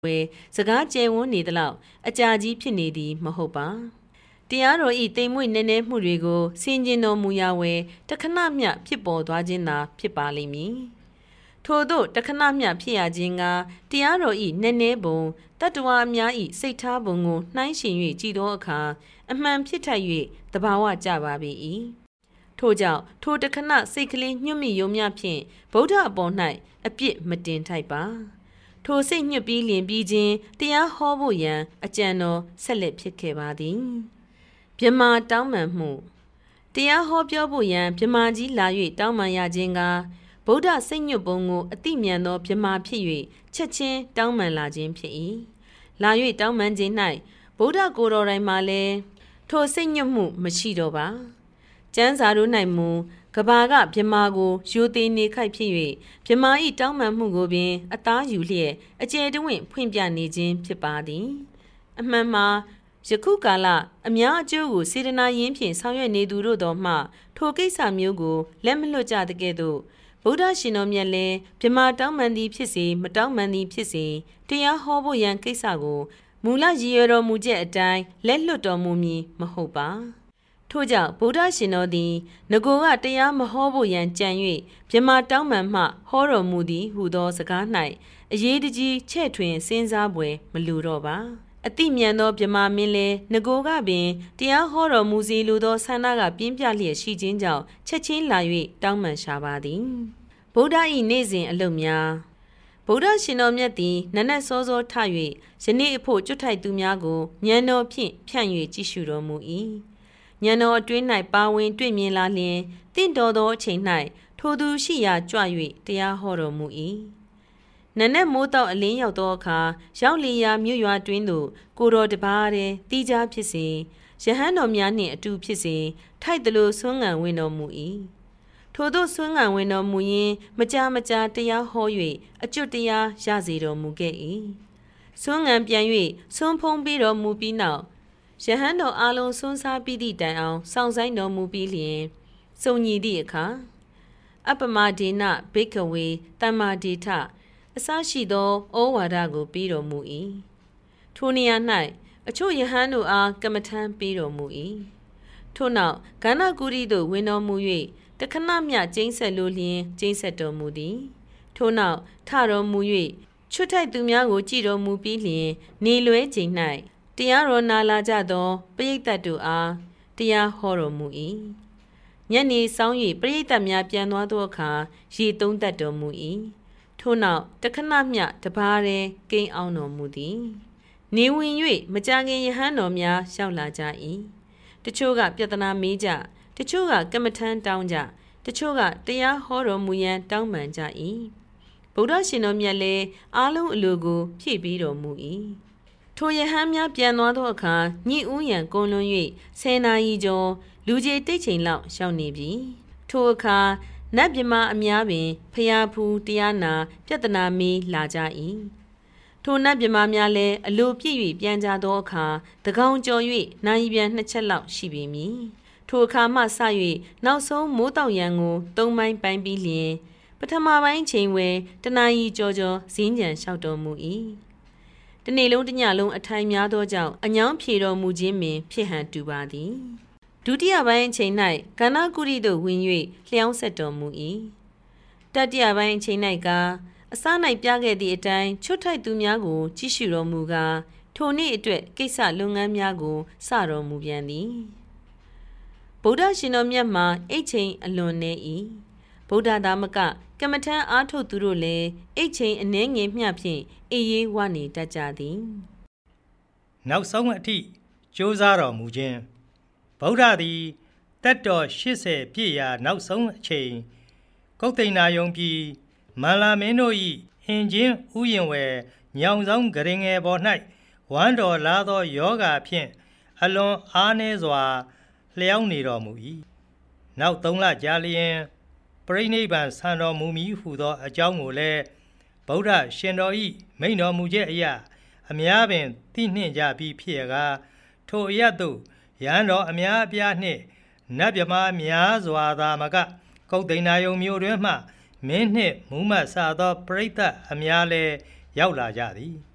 ဝဲစကားကျဲဝန်းနေသလောက်အကြာကြီးဖြစ်နေသည်မဟုတ်ပါတရားတော်ဤတိမ်မွေ့နည်းနည်းမှုတွေကိုဆင်ခြင်တော်မူရာဝဲတခဏမျှဖြစ်ပေါ်သွားခြင်းသာဖြစ်ပါလိမ့်မည်ထို့သောတခဏမျှဖြစ်ရခြင်းကတရားတော်ဤနည်းနည်းပုံတတ္တဝါများဤစိတ်ထားပုံကိုနှိုင်းယှဉ်၍ကြည်သောအခါအမှန်ဖြစ်ထိုက်၍သဘာဝကျပါပေ၏ထို့ကြောင့်ထိုတခဏစိတ်ကလေးညှွတ်မိယုံမျှဖြင့်ဗုဒ္ဓအပေါ်၌အပြစ်မတင်ထိုက်ပါထိုစိတ်ညှွတ်ပြီးလင်ပြီးခြင်းတရားဟောဖို့ရန်အကြံတော်ဆက်လက်ဖြစ်ခဲ့ပါသည်မြမတောင်းပန်မှုတရားဟောပြောဖို့ရန်မြမကြီးလာ၍တောင်းပန်ရခြင်းကဗုဒ္ဓစိတ်ညွတ်ပုံကိုအတိမြန်သောမြမဖြစ်၍ချက်ချင်းတောင်းပန်လာခြင်းဖြစ်၏လာ၍တောင်းပန်ခြင်း၌ဗုဒ္ဓကိုယ်တော်တိုင်မှလည်းထိုစိတ်ညွတ်မှုမရှိတော့ပါကျမ်းစာတို့၌မူကဘာကမြမကိုယူသေးနေခိုက်ဖြစ်၍မြမ၏တောင်းပန်မှုကိုပင်အသားယူလျက်အကျယ်တဝင့်ဖွင့်ပြနေခြင်းဖြစ်ပါသည်အမှန်မှာယခုကာလအများအကျိုးကိုစေတနာရင်းဖြင့်ဆောင်ရွက်နေသူတို့တော်မှထိုကိစ္စမျိုးကိုလက်မလွတ်ကြတဲ့ကဲ့သို့ဗုဒ္ဓရှင်တော်မြတ်လည်းမြမတောင်းပန်သည်ဖြစ်စေမတောင်းပန်သည်ဖြစ်စေတရားဟောဖို့ရန်ကိစ္စကိုမူလရည်ရွယ်တော်မူချက်အတိုင်းလက်လွတ်တော်မူမည်မဟုတ်ပါထို့ကြောင့်ဗုဒ္ဓရှင်တော်သည်ငကိုကတရားမဟောဖို့ရန်ကြံ၍မြမတောင်းပန်မှဟောတော်မူသည်ဟူသောစကား၌အရေးတကြီးချဲ့ထွင်စဉ်းစားပွဲမလိုတော့ပါအတိမြန်သောမြမမင်းလည်းငကိုကပင်တရားဟောတော်မူစီလိုသောဆန္ဒကပြင်းပြလျက်ရှိခြင်းကြောင့်ချက်ချင်းလာ၍တောင်းပန်ရှာပါသည်ဗုဒ္ဓ၏နေ့စဉ်အလုပ်များဗုဒ္ဓရှင်တော်မြတ်သည်နနက်စောစောထ၍ယနေ့အဖို့ကျွတ်ထိုက်သူများကိုဉာဏ်တော်ဖြင့်ဖြန့်၍ကြည့်ရှုတော်မူ၏ဉာဏ်တော်အတွင်း၌ပါဝင်တွေ့မြင်လာလျင်တင့်တော်သောအချိန်၌ထိုသူရှိရာကြွ၍တရားဟောတော်မူ၏နနက်မိုးတောက်အလင်းရောက်သောအခါရောက်လျရာမြို့ရွာတွင်သို့ကိုတော်တပါးတည်းတီးခြားဖြစ်စေယဟန်တော်များနှင့်အတူဖြစ်စေထိုက်သလိုဆွမ်းငံဝင်တော်မူ၏ထိုသို့ဆွမ်းငံဝင်တော်မူရင်းမကြာမကြာတရားဟော၍အကျွတ်တရားရစေတော်မူခဲ့၏ဆွမ်းငံပြန်၍ဆွမ်းဖုံးပြီးတော်မူပြီးနောက်ယဟန်တော်အားလုံးဆွမ်းစားပြီးသည့်တိုင်အောင်စောင့်ဆိုင်တော်မူပြီးလျင်စုံညီသည့်အခါအပမဒေနဘိကဝေတမ္မာဒေထအစရှိသောဩဝါဒကိုပြီးတော်မူ၏ထိုနေရာ၌အချို့ယဟန်တို့အားကမ္မထမ်းပြီးတော်မူ၏ထို့နောက်ဂန္ဓကုရီသို့ဝင်တော်မူ၍တခဏမျှကျိန်းဆက်လိုလျင်ကျိန်းဆက်တော်မူသည်ထို့နောက်ထတော်မူ၍ချွတ်ထိုက်သူများကိုကြည်တော်မူပြီးလျင်နေလွဲချိန်၌တရားတော်နာလာကြသောပရိသတ်တို့အားတရားဟောတော်မူ၏ညနေဆောင်၍ပရိသတ်များပြန်သွားသောအခါရေသုံးသက်တော်မူ၏ထို့နောက်တခဏမျှတပါးတည်းကိန်းအောင်တော်မူသည်နေဝင်၍မကြာခင်ယဟန်တော်များရောက်လာကြ၏တချို့ကပြဿနာမေးကြတချို့ကကမ္မထမ်းတောင်းကြတချို့ကတရားဟောတော်မူရန်တောင်းပန်ကြ၏ဗုဒ္ဓရှင်တော်မြတ်လည်းအားလုံးအလိုကိုဖြည့်ပြီးတော်မူ၏ထိုယဟန်များပြန်သွားသောအခါညှိဥ်ရန်ကုန်လွန်၍10 နာရီကျော်လူကြီးတိတ်ချိန်လောက်ရောက်နေပြီထိုအခါနတ်မြမအများပင်ဖျားဖူးတရားနာပြဿနာမေးလာကြ၏ထိုနတ်မြမများလည်းအလိုပြည့်၍ပြန်ကြသောအခါတကောင်ကျော်၍နိုင်ပြန်2 ချက်လောက်ရှိပြီမည်ထိုအခါမှစ၍နောက်ဆုံးမိုးတောက်ရန်ကို3 ပိုင်းပိုင်းပြီးလျင်ပထမပိုင်းချိန်ဝဲတနာရီကျော်ကျော်ဇင်းကြံလျှောက်တော်မူ၏တနေ့လုံးတညလုံးအထိုင်များသောကြောင့်အညောင်းဖြေတော်မူခြင်းပင်ဖြစ်ဟန်တူပါသည်ဒုတိယပိုင်းအချိန်၌ကန္နာကုရီသို့ဝင်၍လျှောင်းဆက်တော်မူ၏တတိယပိုင်းအချိန်၌ကအစ၌ပြခဲ့သည့်အတိုင်းချွတ်ထိုက်သူများကိုကြည့်ရှုတော်မူကာထိုနေ့အတွက်ကိစ္စလုပ်ငန်းများကိုစတော်မူပြန်သည်ဗုဒ္ဓရှင်တော်မြတ်မှာအိတ်ချိန်အလွန်နေ၏ဗုဒ္ဓသာမကကမ္မထမ်းအားထုတ်သူတို့လည်းအိတ်ချိန်အနှဲငယ်မျှဖြင့်အေးရေးဝနေတတ်ကြသည်နောက်ဆုံးအထိကြိုးစားတော်မူခြင်းဗုဒ္ဓသည်တက်တော်80ပြည့်ရာနောက်ဆုံးအချိန်ကုဋ္ဌိနာယုံပြည်မန္လာမင်းတို့၏အင်ချင်းဥယျင်ဝယ်ညောင်ဆောင်ဂရင်ငယ်ပေါ်၌ဝမ်းတော်လာသောယောဂါဖြင့်အလွန်အားနည်းစွာလျောင်းနေတော်မူ၏နောက်3 လကြာလျင်ပရိနိဗ္ဗာန်ဆံတော်မူမည်ဟုသောအကြောင်းကိုလည်းဗုဒ္ဓရှင်တော်၏မိန့်တော်မူချက်အရာအများပင်သိနှင့်ကြပြီးဖြစ်ရကားထိုအရတ်သို့ရဟန်းတော်အများအပြားနှင့်နတ်မြမာများစွာသာမကကုဋ္ဌိနာယုံမြို့တွင်မှမင်းနှင့်မူးမတ်စသောပရိသတ်အများလည်းရောက်လာကြသည်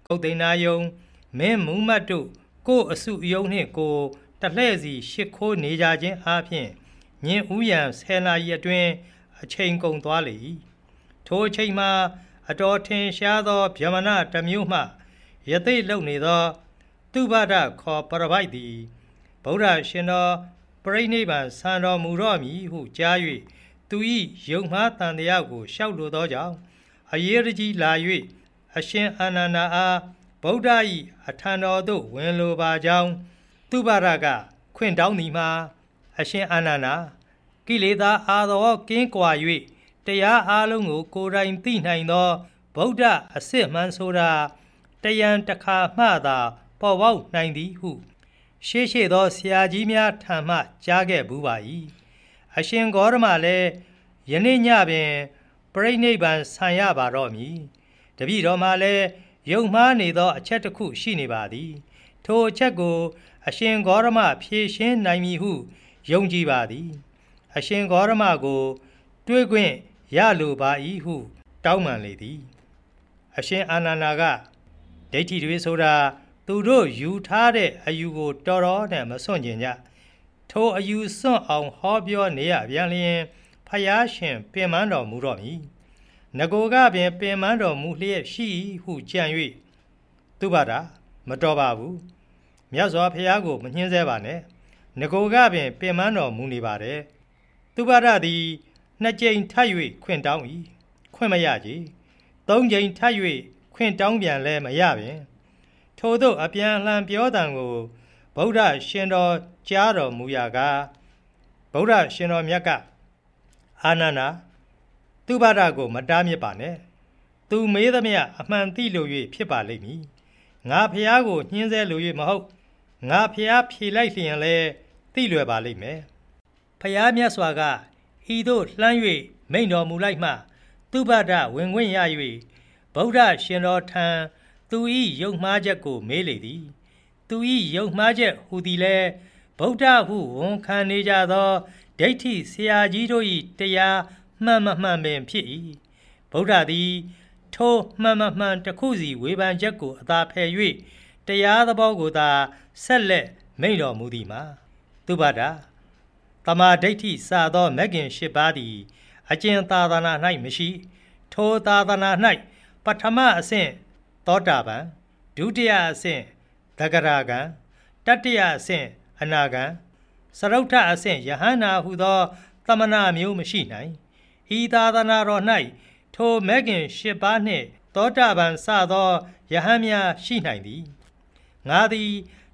ပုတ်သိနာယုံမင်းမူမတ်တို့ကိုအစုယုံနှင့်ကိုတလှဲ့စီရှ िख ိုးနေကြခြင်းအားဖြင့်ညင်ဥယံ10နာရီအတွင်းအချိန်ကုန်သွားလေ၏ထိုအချိန်မှာအတော်ထင်ရှားသောဗျမနတစ်မျိုးမှယသိလုံနေသောသူဘဒခေါ်ပရပိုက်သည်ဗုဒ္ဓရှင်တော်ပရိနိဗ္ဗာန်ဆံတော်မူတော့မည်ဟုကြား၍သူ၏ယုံမှားတန်တရားကိုလျှောက်လိုသောကြောင့်အရေးကြီးလာ၍အရှင်အာနန္ဒာအားဗုဒ္ဓ၏အထံတော်သို့ဝင်လိုပါကြောင်းသူဘဒကခွင့်တောင်းသည်မှာအရှင်အာနန္ဒာကိလေသာအာသောကင်းကွာ၍တရားအားလုံးကိုကိုယ်တိုင်သိနိုင်သောဗုဒ္ဓအစစ်မှန်ဆိုတာတယံတခါမှသာပေါ်ပေါက်နိုင်သည်ဟုရှေ့သောဆရာကြီးများထံမှကြားခဲ့ဘူးပါ၏အရှင်ဂေါရမလည်းယနေ့ညပင်ပရိနိဗ္ဗာန်ဆံရပါတော့မည်တပည့်တော်မှလည်းယုံမှားနေသောအချက်တစ်ခုရှိနေပါသည်ထိုအချက်ကိုအရှင်ဂေါရမဖြေရှင်းနိုင်မည်ဟုယုံကြည်ပါသည်အရှင်ဂေါရမကိုတွေ့ခွင့်ရလိုပါ၏ဟုတောင်းပန်လေသည်အရှင်အာနန္ဒာကဒိဋ္ဌိတွေဆိုတာသူတို့ယူထားတဲ့အယူကိုတော်တော်နဲ့မစွန့်ကျင်ကြထိုအယူစွန့်အောင်ဟောပြောနေရပြန်လျင်ဖယားရှင်ပင်ပန်းတော်မူတော့မည်ငကိုကပင်ပင်ပန်းတော်မူလျက်ရှိဟုကြံ၍သူဘာသာမတော်ပါဘူးမြတ်စွာဘုရားကိုမညှင်းဆဲပါနဲ့ငကိုကပင်ပင်ပန်းတော်မူနေပါတယ်သူဘာသာသည်နှစ်ကြိမ်ထပ်၍ခွင့်တောင်း၏ခွင့်မရကြသုံးကြိမ်ထပ်၍ခွင့်တောင်းပြန်လဲမရပင်ထို့သောအပြန်လှန်ပြောတံကိုဗုဒ္ဓရှင်တော်ကြားတော်မူရာကဗုဒ္ဓရှင်တော်မြတ်ကအာနန္ဒာသူဘာသာကိုမတားမြစ်ပါနဲ့သူမေးသမျှအမှန်သိလို့၍ဖြစ်ပါလိမ့်မည်ငါဖျားကိုညှင်းဆဲလို့၍မဟုတ်ငါဖျားဖြေလိုက်လျင်လဲသိလွယ်ပါလိမ့်မယ်ဖျားမြတ်စွာကဤသို့လှမ်း၍မိန့်တော်မူလိုက်မှသူဘာသာဝင်ခွင့်ရ၍ဗုဒ္ဓရှင်တော်ထံသူ၏ယုံမှားချက်ကိုမေးလေသည်သူ၏ယုံမှားချက်ဟူသည်လဲဗုဒ္ဓဟုဝန်ခံနေကြသောဒိဋ္ဌိဆရာကြီးတို့၏တရားမှန်မမှန်ပင်ဖြစ်၏ဗုဒ္ဓသည်ထိုမှန်မမှန်တစ်ခုစီဝေဖန်ချက်ကိုအသာဖယ်၍တရားသဘောကိုသာဆက်လက်မိန့်တော်မူသည်မှာသူဘာသာတမာဒိဋ္ဌိစသောမဂ်ကင်၈ပါးသည်အကျဉ်သာသနာ၌မရှိထိုသာသနာ၌ပထမအဆင့်သောတာပန်ဒုတိယအဆင့်သဂရဂံတတိယအဆင့်အနာဂံစရုဋ္ဌအဆင့်ယဟန္တာဟုသောသမဏမျိုးမရှိနိုင်ဤသာသနာတော်၌ထိုမဂ်ကင်၈ပါးနှင့်သောတာပန်စသောယဟန်များရှိနိုင်သည်ငါသည်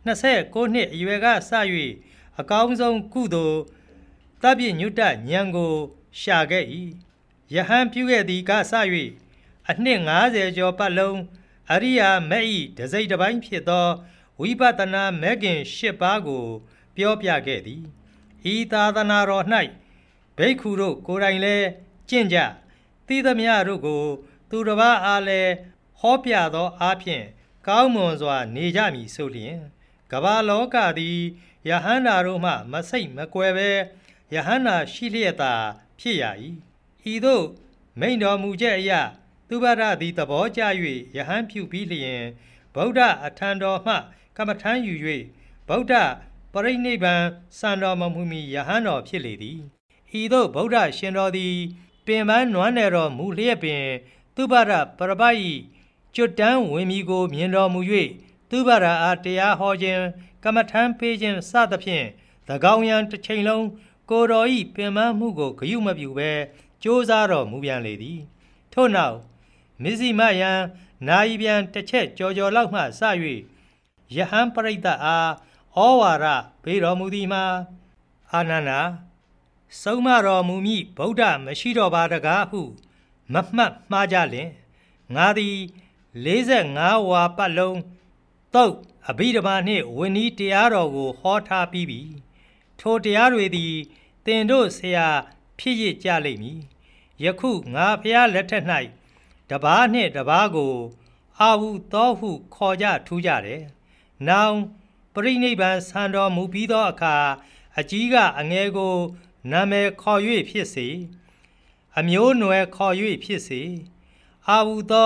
29နှစ်အရွယ်ကစ၍အကောင်းဆုံးကုသိုလ်သဗ္ဗညုတဉာဏ်ကိုရှာခဲ့၏ယဟန်ပြုခဲ့သည်ကစ၍အနှစ်50ကျော်ပတ်လုံးအရိယာမက်၏တစိတ်တစ်ပိုင်းဖြစ်သောဝိပဿနာမဂ်ကင်၈ပါးကိုပြောပြခဲ့သည်ဤသာသနာတော်၌ဘိက္ခုတို့ကိုယ်တိုင်လည်းကျင့်ကြသိသမျှတို့ကိုသူတစ်ပါးအားလည်းဟောပြသောအားဖြင့်ကောင်းမွန်စွာနေကြမည်ဆိုလျင်ကမ္ဘာလောကသည်ယဟန္တာတို့မှမစိတ်မကွယ်ပဲယဟန္တာရှိလျက်သာဖြစ်ရ၏ဤသို့မိန့်တော်မူချက်အရသူဘာသာသည်သဘောကျ၍ယဟန်ပြုပြီးလျင်ဗုဒ္ဓအထံတော်မှကမ္မထမ်းယူ၍ဗုဒ္ဓပရိနိဗ္ဗာန်စံတော်မမူမီယဟန်တော်ဖြစ်လေသည်ဤသို့ဗုဒ္ဓရှင်တော်သည်ပင်ပန်းနွမ်းနယ်တော်မူလျက်ပင်သူဘာသာပရပိုက်၏ကျွတ်တန်းဝင်မီကိုမြင်တော်မူ၍သူဘာသာအားတရားဟောခြင်းကမ္မထမ်းပေးခြင်းစသဖြင့်သကောင်းရန်တစ်ချိန်လုံးကိုယ်တော်၏ပင်ပန်းမှုကိုဂရုမပြုဘဲကြိုးစားတော်မူပြန်လေသည်ထို့နောက်မစ္စည်းမယံနာယီပြန်တစ်ချက်ကြော်လောက်မှစ၍ယဟန်ပရိသတ်အားဩဝါဒပေးတော်မူသည်မှာအာနန္ဒာဆုံးမတော်မူမည်ဗုဒ္ဓမရှိတော့ပါတကားဟုမမှတ်မှားကြလင်ငါသည်45ဝါပတ်လုံးသုတ်အဘိဓမ္မာနှင့်ဝိနည်းတရားတော်ကိုဟောထားပြီးပြီထိုတရားတွေသည်သင်တို့ဆရာဖြစ်ရကြလိမ့်မည်ယခုငါဖျားလက်ထက်၌တပါးနှင့်တပါးကိုအာဟုသောဟုခေါ်ကြထူးကြတယ်။နောင်ပရိနိဗ္ဗာန်ဆံတော်မူပြီးသောအခါအကြီးကအငယ်ကိုနာမည်ခေါ်၍ဖြစ်စေအမျိုးနွယ်ခေါ်၍ဖြစ်စေအာဟုသော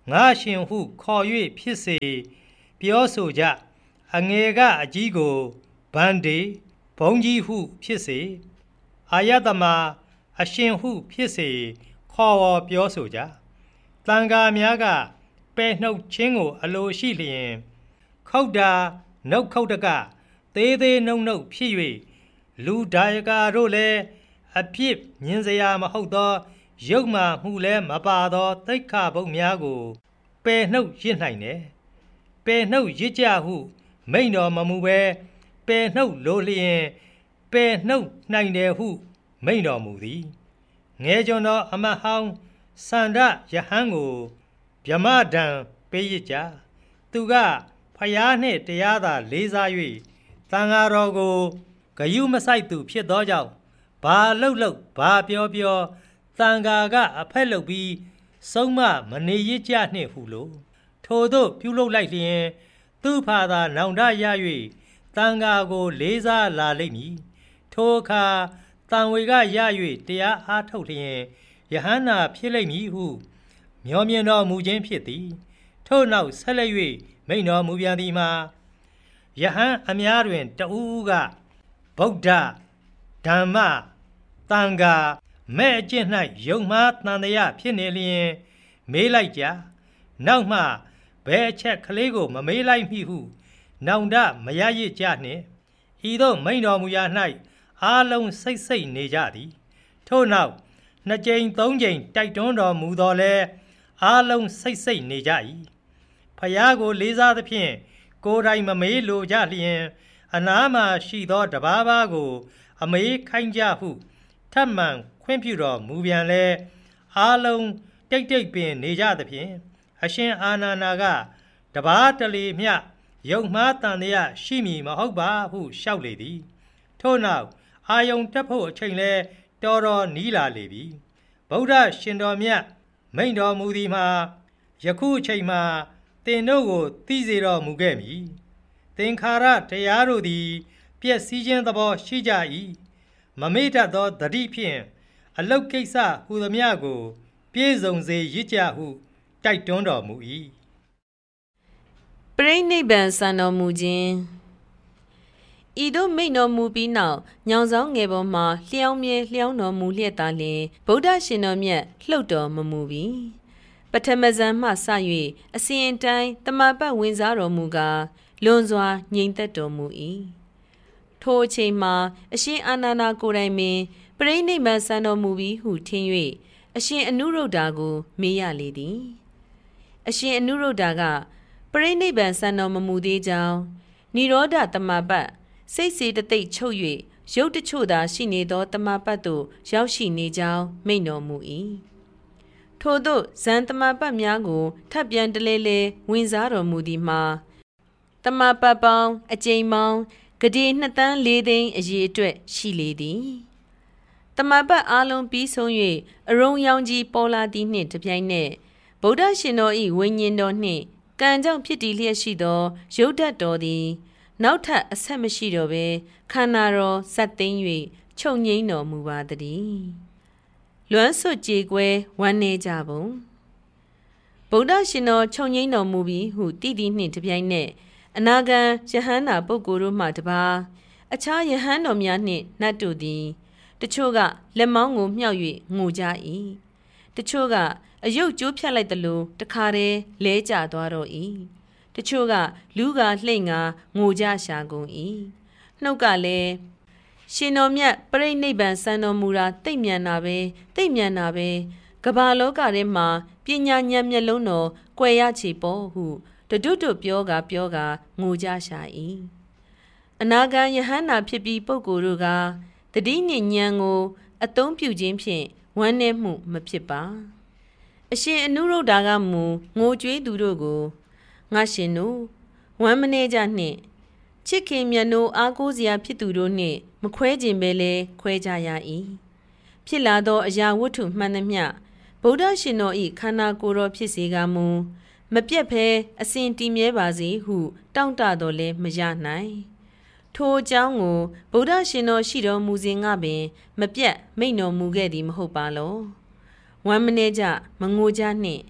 ငါရှင်ဟုခေါ်၍ဖြစ်စေပြောဆိုကြအငယ်ကအကြီးကိုဗန္ဒီဘုံကြီးဟုဖြစ်စေအာယတမအရှင်ဟုဖြစ်စေခေါ်ဝေါ်ပြောဆိုကြတန်ဃာများကပဲ့နှုတ်ခြင်းကိုအလိုရှိလျင်ခုတ်တာနှုတ်ခုတ်တကသေးသေးနှုတ်နှုတ်ဖြစ်၍လူဒါယကာတို့လည်းအဖြစ်မြင်စရာမဟုတ်သောရုပ်မှမှုလည်းမပါသောသိက္ခာပုဒ်များကိုပယ်နှုတ်ရစ်နိုင်တယ်ပယ်နှုတ်ရစ်ကြဟုမိန့်တော်မမူပဲပယ်နှုတ်လိုလျင်ပယ်နှုတ်နိုင်တယ်ဟုမိန့်တော်မူသည်ငယ်ကျွန်တော်အမတ်ဟောင်းစန္ဒယဟန်ကိုဗြမဒံပေးရကြသူကဖယားနှင့်တရားသာလေးစား၍သံဃာတော်ကိုဂယုမဆိုင်သူဖြစ်သောကြောင့်ဘာလှုပ်လှုပ်ဘာပြောပြောသံဃာကအဖက်လုပ်ပြီးဆုံးမမနေရကြနှင့်ဟုလို့ထိုသို့ပြုလုပ်လိုက်လျင်သူဖာသာနောင်တရ၍သံဃာကိုလေးစားလာလိမ့်မည်ထိုအခါတန်ဝေကရ၍တရားအားထုတ်လျင်ယဟန္တာဖြစ်လိမ့်မည်ဟုမျှော်မြင်တော်မူခြင်းဖြစ်သည်ထို့နောက်ဆက်လက်၍မိန့်တော်မူပြန်သည်မှာယဟန်အများတွင်တဦးကဗုဒ္ဓဓမ္မသံဃာမဲ့အကျင့်၌ယုံမှားတန်တရားဖြစ်နေလျင်မေးလိုက်ကြနောက်မှဘယ်အချက်ကလေးကိုမမေးလိုက်မိဟုနောင်တမရရစ်ကြနှင့်ဤသို့မိန့်တော်မူရာ၌အားလုံးစိတ်စိတ်နေကြသည်ထို့နောက်နှစ်ကြိမ်သုံးကြိမ်တိုက်တွန်းတော်မူတော်လဲအားလုံးစိတ်စိတ်နေကြ၏ဖယားကိုလေးစားသဖြင့်ကိုယ်တိုင်မမေးလိုကြလျင်အနားမှာရှိသောတပါးပါးကိုအမေးခိုင်းကြဟုထပ်မံခွင့်ပြုတော်မူပြန်လဲအားလုံးတိတ်တိတ်ပင်နေကြသဖြင့်အရှင်အာနန္ဒာကတပါးတလေမျှယုံမှားတန်တရားရှိမည်မဟုတ်ပါဟုလျှောက်လေသည်ထို့နောက်အာယုံတက်ဖို့အချိန်လဲတော်တော်နီးလာလေပြီဗုဒ္ဓရှင်တော်မြတ်မိန့်တော်မူသည်မှာယခုအချိန်မှာသင်တို့ကိုသိစေတော်မူခဲ့မည်သင်္ခါရတရားတို့သည်ပျက်စီးခြင်းသဘောရှိကြ၏မမေ့တတ်သောသတိဖြင့်အလုတ်ကိစ္စဟူသည်များကိုပြည့်စုံစေရစ်ကြဟုတိုက်တွန်းတော်မူ၏ပရိနိဗ္ဗာန်စံတော်မူခြင်းဤသို့မိန့်တော်မူပြီးနောက်ညောင်ဆောင်ငယ်ပေါ်မှာလျှောင်းမြဲလျှောင်းတော်မူလျက်သာလျှင်ဗုဒ္ဓရှင်တော်မြတ်လှုပ်တော်မမူပြီပထမဇန်မှစ၍အစဉ်အတိုင်းတမန်ပတ်ဝင်စားတော်မူကာလွန်စွာငြိမ်သက်တော်မူ၏ထိုအချိန်မှာအရှင်အာနန္ဒာကိုယ်တိုင်ပင်ပရိနိဗ္ဗာန်စံတော်မူပြီဟုထင်၍အရှင်အနုရုဒ္ဓကိုမေးရလေသည်အရှင်အနုရုဒ္ဓကပရိနိဗ္ဗာန်စံတော်မမူသေးကြောင်းနိရောဓတမပတ်စိတ်စေတသိက်ချုပ်၍ရုပ်တချို့သာရှိနေသောတမပတ်သို့ရောက်ရှိနေကြောင်းမိန့်တော်မူ၏ထို့သို့ဇန်တမပတ်များကိုထပ်ပြန်တလဲလဲဝင်စားတော်မူသည်မှာတမပတ်ပေါင်းအကြိမ်ပေါင်းဂတိ2 သန်း 4 သိန်းအရေအတွက်ရှိလေသည်တမပတ်အားလုံးပြီးဆုံး၍အရုံရောင်ကြီးပေါ်လာသည်နှင့်တပြိုင်နက်ဗုဒ္ဓရှင်တော်၏ဝိညာဉ်တော်နှင့်ကံကြောင့်ဖြစ်တည်လျက်ရှိသောရုပ်ဓာတ်တော်သည်နောက်ထပ်အဆက်မရှိတော့ဘဲခန္ဓာတော်ဇက်သိမ်း၍ချုပ်ငိမ့်တော်မူပါတည်းလွမ်းဆွကြေကွဲဝမ်းနေကြပုံဗုဒ္ဓရှင်တော်ချုပ်ငိမ့်တော်မူပြီးဟုတည်တည်နှင့်တပြိုင်နက်အနာဂံယဟန္တာပုဂ္ဂိုလ်တို့မှတပါးအခြားယဟန်တော်များနှင့်နတ်တို့သည်တချို့ကလက်မောင်းကိုမြှောက်၍ငိုကြ၏တချို့ကအယုတ်ကျိုးဖြတ်လိုက်သလိုတခါတည်းလဲကျသွားတော့၏တချို့ကလူကလှိမ့်ငါငိုကြရှာကုန်၏နှုတ်ကလည်းရှင်တော်မြတ်ပရိနိဗ္ဗာန်စံတော်မူတာသိမ့်မြန်တာပဲကမ္ဘာလောကထဲမှာပညာဉာဏ်မျက်လုံးတော်ကွယ်ရချေပေါ်ဟုတတွတ်ပြောကငိုကြရှာ၏အနာဂံယဟန္တာဖြစ်ပြီးပုဂ္ဂိုလ်တို့ကတတိနှင့်ဉာဏ်ကိုအသုံးပြုခြင်းဖြင့်ဝမ်းနည်းမှုမဖြစ်ပါအရှင်အနုရုဒ္ဓကမူငိုကြွေးသူတို့ကိုငါရှင်တို့ဝမ်းမနေကြနှင့်ချစ်ခင်မြတ်တို့အားကိုးစရာဖြစ်သူတို့နှင့်မခွဲခြင်းပဲလဲခွဲကြရ၏ဖြစ်လာသောအရာဝတ္ထုမှန်သမျှဗုဒ္ဓရှင်တော်၏ခန္ဓာကိုယ်တော်ဖြစ်စေကမူမပြတ်ဘဲအစဉ်တည်မြဲပါစေဟုတောင့်တတော်လဲမရနိုင်ထိုအကြောင်းကိုဗုဒ္ဓရှင်တော်ရှိတော်မူစဉ်ကပင်မပြတ်မိန့်တော်မူခဲ့သည်မဟုတ်ပါလောဝမ်းမနေကြမငိုကြနှင့်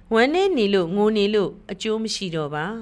ဝမ်းနေနေလို့ငိုနေလို့အကျိုးမရှိတော့ပါ